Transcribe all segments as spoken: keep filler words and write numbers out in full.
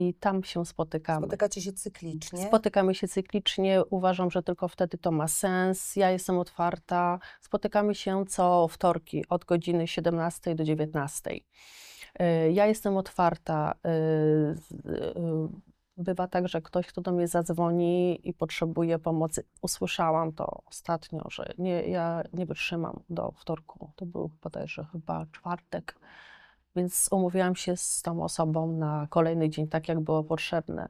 i tam się spotykamy. Spotykacie się cyklicznie? Spotykamy się cyklicznie, uważam, że tylko wtedy to ma sens. Ja jestem otwarta. Spotykamy się co wtorki od godziny siedemnastej do dziewiętnastej. Y, Ja jestem otwarta. y, z- y, Bywa tak, że ktoś, kto do mnie zadzwoni i potrzebuje pomocy. Usłyszałam to ostatnio, że nie, ja nie wytrzymam do wtorku. To był bodajże chyba czwartek. Więc umówiłam się z tą osobą na kolejny dzień, tak jak było potrzebne.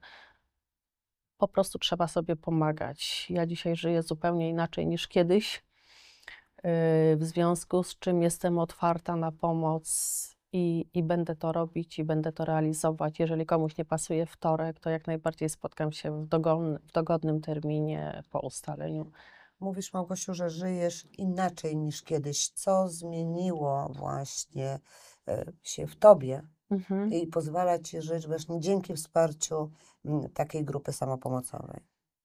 Po prostu trzeba sobie pomagać. Ja dzisiaj żyję zupełnie inaczej niż kiedyś, yy, w związku z czym jestem otwarta na pomoc i, i będę to robić i będę to realizować. Jeżeli komuś nie pasuje wtorek, to jak najbardziej spotkam się w dogodnym, w dogodnym terminie po ustaleniu. Mówisz, Małgosiu, że żyjesz inaczej niż kiedyś. Co zmieniło właśnie e, się w tobie Mhm. i pozwala ci żyć właśnie dzięki wsparciu mm, takiej grupy samopomocowej?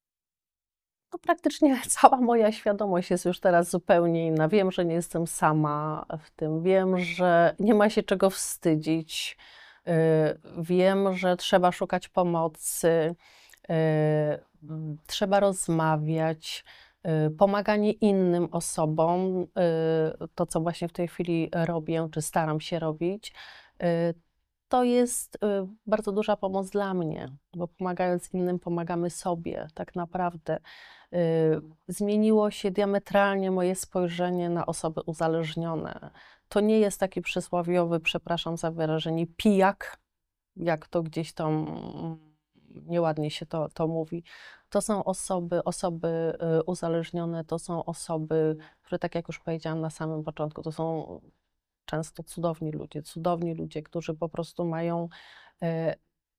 No, praktycznie cała moja świadomość jest już teraz zupełnie inna. Wiem, że nie jestem sama w tym. Wiem, że nie ma się czego wstydzić. Yy, Wiem, że trzeba szukać pomocy, yy, mm, trzeba rozmawiać. Yy, Pomaganie innym osobom, yy, to co właśnie w tej chwili robię, czy staram się robić, yy, to jest y, bardzo duża pomoc dla mnie, bo pomagając innym, pomagamy sobie tak naprawdę. Y, Zmieniło się diametralnie moje spojrzenie na osoby uzależnione. To nie jest taki przysłowiowy, przepraszam za wyrażenie, pijak, jak to gdzieś tam mm, nieładnie się to, to mówi. To są osoby, osoby y, uzależnione, to są osoby, które, tak jak już powiedziałam na samym początku, to są często cudowni ludzie, cudowni ludzie, którzy po prostu mają e,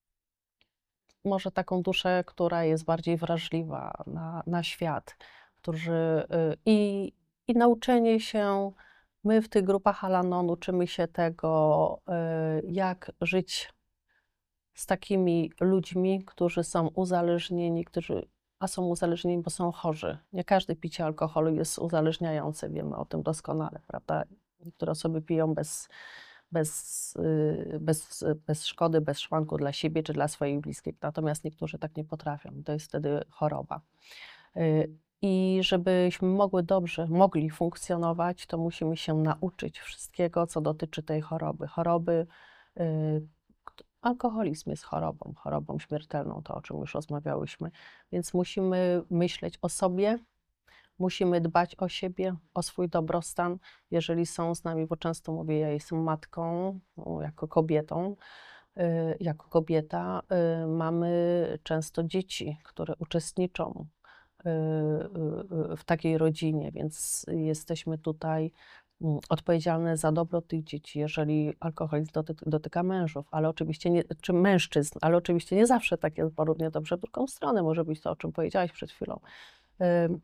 może taką duszę, która jest bardziej wrażliwa na, na świat, którzy e, i, i nauczenie się, my w tych grupach Al-Anon uczymy się tego, e, jak żyć z takimi ludźmi, którzy są uzależnieni, którzy, a są uzależnieni, bo są chorzy. Nie każde picie alkoholu jest uzależniające, wiemy o tym doskonale, prawda? Niektóre osoby piją bez, bez, y, bez, bez szkody, bez szwanku dla siebie czy dla swoich bliskich, natomiast niektórzy tak nie potrafią. To jest wtedy choroba. Y, I żebyśmy mogły dobrze, mogli funkcjonować, to musimy się nauczyć wszystkiego, co dotyczy tej choroby. Choroby, y, kt- alkoholizm jest chorobą, chorobą śmiertelną, to o czym już rozmawiałyśmy, więc musimy myśleć o sobie, musimy dbać o siebie, o swój dobrostan. Jeżeli są z nami, bo często mówię, ja jestem matką, no, jako kobietą, y, jako kobieta, y, mamy często dzieci, które uczestniczą y, y, y, w takiej rodzinie, więc jesteśmy tutaj mm, odpowiedzialne za dobro tych dzieci, jeżeli alkoholizm dotyka, dotyka mężów, ale oczywiście nie, czy mężczyzn, ale oczywiście nie zawsze tak jest, bo równie dobrze w drugą stronę może być to, o czym powiedziałaś przed chwilą. Ym,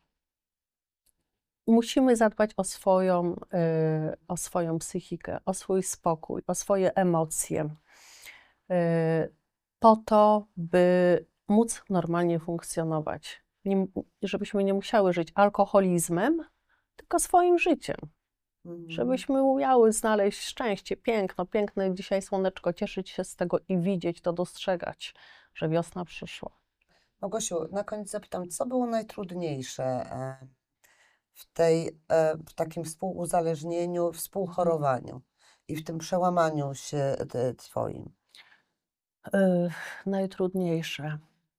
Musimy zadbać o swoją, y, o swoją psychikę, o swój spokój, o swoje emocje, y, po to, by móc normalnie funkcjonować. Nie, żebyśmy nie musiały żyć alkoholizmem, tylko swoim życiem. Mhm. Żebyśmy umiały znaleźć szczęście, piękno, piękne dzisiaj słoneczko, cieszyć się z tego i widzieć to, dostrzegać, że wiosna przyszła. Małgosiu, na koniec zapytam, co było najtrudniejsze e, w tej, e, w takim współuzależnieniu, współchorowaniu i w tym przełamaniu się te, twoim? Y, Najtrudniejsze.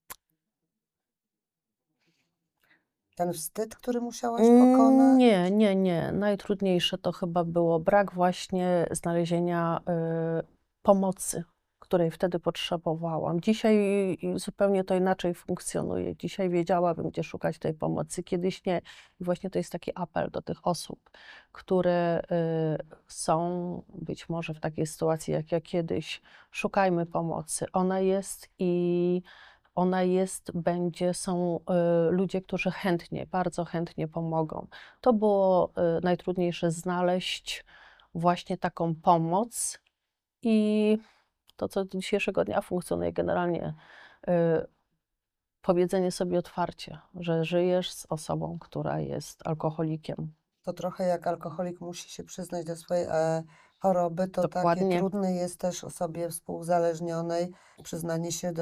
Ten wstyd, który musiałaś Mm, pokonać? Nie, nie, nie. Najtrudniejsze to chyba było brak właśnie znalezienia y, pomocy, której wtedy potrzebowałam. Dzisiaj zupełnie to inaczej funkcjonuje. Dzisiaj wiedziałabym, gdzie szukać tej pomocy. Kiedyś nie. I właśnie to jest taki apel do tych osób, które y, są być może w takiej sytuacji jak ja kiedyś. Szukajmy pomocy. Ona jest i ona jest, będzie, są y, ludzie, którzy chętnie, bardzo chętnie pomogą. To było y, najtrudniejsze, znaleźć właśnie taką pomoc i to, co do dzisiejszego dnia funkcjonuje generalnie, y, powiedzenie sobie otwarcie, że żyjesz z osobą, która jest alkoholikiem. To trochę jak alkoholik musi się przyznać do swojej e, choroby, to takie Dokładnie. trudne jest też osobie współuzależnionej przyznanie się do